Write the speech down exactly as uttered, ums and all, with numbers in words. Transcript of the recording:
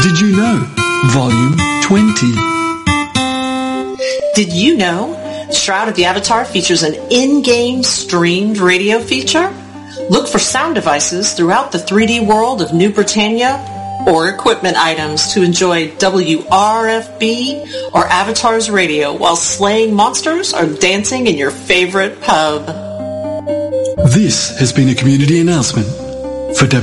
Did you know? Volume twenty. Did you know Shroud of the Avatar features an in-game streamed radio feature? Look for sound devices throughout the three D world of New Britannia or equipment items to enjoy W R F B or Avatar's radio while slaying monsters or dancing in your favorite pub. This has been a community announcement for W